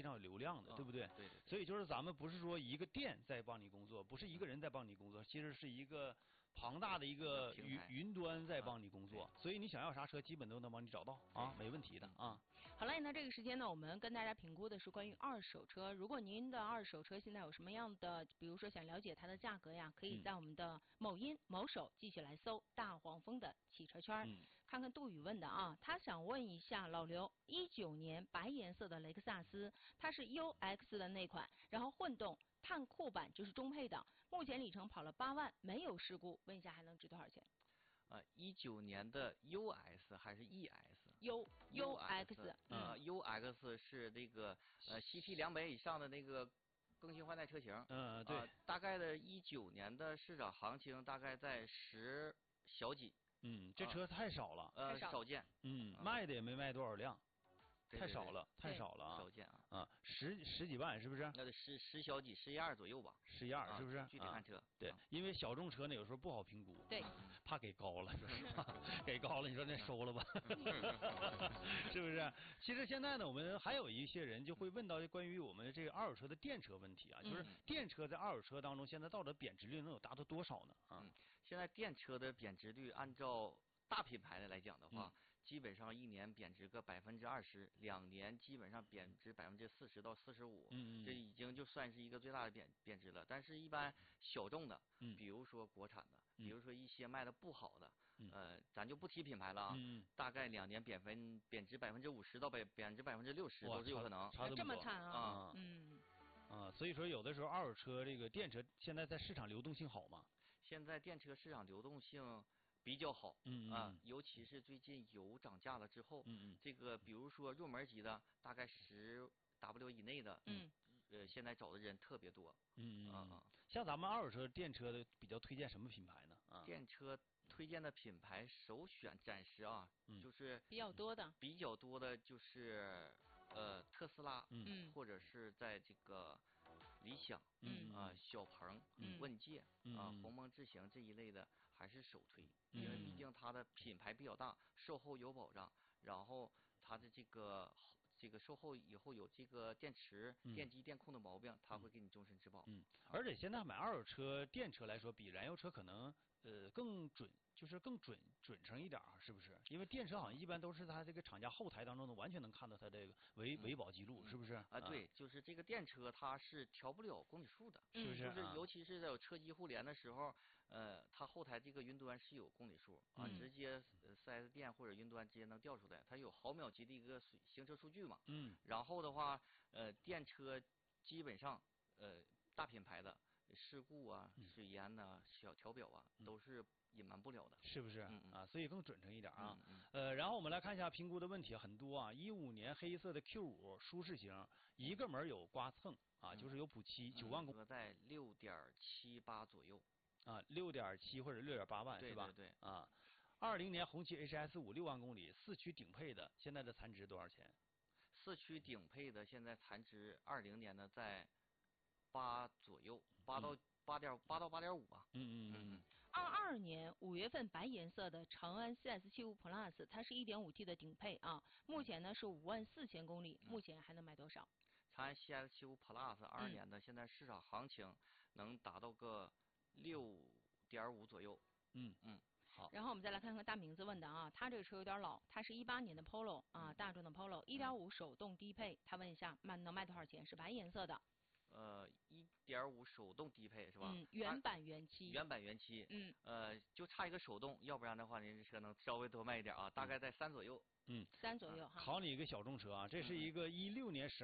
非常有流量的，对不对？ 对。 所以就是咱们不是说一个店在帮你工作，不是一个人在帮你工作，其实是一个庞大的一个云端在帮你工作。所以你想要啥车，基本都能帮你找到啊，没问题的啊。 好嘞，那这个时间呢，我们跟大家评估的是关于二手车。如果您的二手车现在有什么样的，比如说想了解它的价格呀，可以在我们的某音某手继续来搜大黄蜂的汽车圈，看看杜宇问的啊，他想问一下老刘，19年白颜色的雷克萨斯，它是 UX 的那款，然后混动碳酷版就是中配的，目前里程跑了8万，没有事故，问一下还能值多少钱 ？19年的 US 还是 ES？UX， UX 是这个CT 200以上的那个更新换代车型。 对。 大概的19年的市场行情大概在10小几。 这车太少了。 少见。 卖的也没卖多少辆。太少了，太少了啊！ 少见啊！ 十几万是不是？ 那得10小几，11.2左右吧。 11.2是不是？ 具体看车。 对，因为小众车呢，有时候不好评估。 对。 怕给高了，说实话，给高了，你说那收了吧？是不是？其实现在呢，我们还有一些人就会问到关于我们这个二手车的电车问题啊，就是电车在二手车当中，现在到底贬值率能有达到多少呢？ 现在电车的贬值率按照大品牌的来讲的话，基本上1年贬值个20%，2年基本上贬值40%到45%，这已经就算是一个最大的贬值了。但是，一般小众的，比如说国产的，比如说一些卖的不好的，咱就不提品牌了啊，大概2年贬值50%到60%都是有可能。 这么惨啊！ 所以说有的时候二手车这个电车现在在市场流动性好吗？ 现在电车市场流动性比较好，尤其是最近油涨价了之后，这个比如说入门级的，大概10W 以内的，现在找的人特别多， 像咱们二手车电车的比较推荐什么品牌呢？ 电车推荐的品牌首选暂时就是比较多的就是特斯拉，或者是在这个理想，小鹏，问界，鸿蒙智行这一类的还是首推，因为毕竟它的品牌比较大，售后有保障，然后它的这个售后以后有这个电池、电机、电控的毛病，它会给你终身质保。 而且现在买二手车电车来说，比燃油车可能更准，就是更准成一点是不是？因为电车好像一般都是它这个厂家后台当中的完全能看到它这个维保记录，是不是？ 对，就是这个电车它是调不了公里数的， 是不是？ 就是尤其是在有车机互联的时候，它后台这个云端是有公里数直接4S店或者云端直接能调出来，它有毫秒级的一个行车数据嘛。然后的话，电车基本上大品牌的事故啊、水淹呐、小调表啊，都是隐瞒不了的， 是不是？所以更准成一点啊。然后我们来看一下评估的问题很多啊。15年黑色的 Q5 舒适型，一个门有刮蹭就是有补漆，9万公里在6.78左右 6.7或者6.8万是吧？ 对。 20年红旗 HS5 6万公里，4驱顶配的，现在的残值多少钱 ？4驱顶配的现在残值20年的在8左右，8到8.5吧。 22年5月份白颜色的长安 CS75 Plus， 它是 1.5T 的顶配目前呢是54000公里，目前还能卖多少？ 长安 CS75 Plus 22年的现在市场行情能达到个6.5左右。 好。 然后我们再来看看大名字问的他这个车有点老，它是18年的 Polo 大众的 Polo 1.5手动低配，他问一下能卖多少钱？是白颜色的。 1.5手动低配是吧？ 原版原漆。 就差一个手动，要不然的话，您这车能稍微多卖一点大概在3左右。 3左右考你一个小众车这是一个16年12